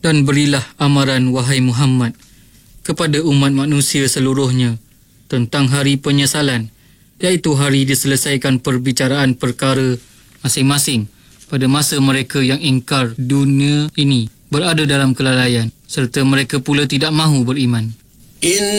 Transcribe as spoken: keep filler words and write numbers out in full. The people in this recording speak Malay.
Dan berilah amaran, wahai Muhammad, kepada umat manusia seluruhnya tentang hari penyesalan, iaitu hari diselesaikan perbicaraan perkara masing-masing pada masa mereka yang ingkar dunia ini berada dalam kelalaian, serta mereka pula tidak mahu beriman.